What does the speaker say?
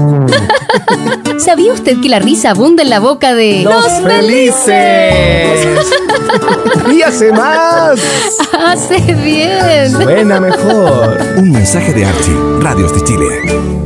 ¿Sabía usted que la risa abunda en la boca de ¡Los felices! ¡Ríase más! ¡Hace bien! Suena mejor. Un mensaje de Archie, Radios de Chile.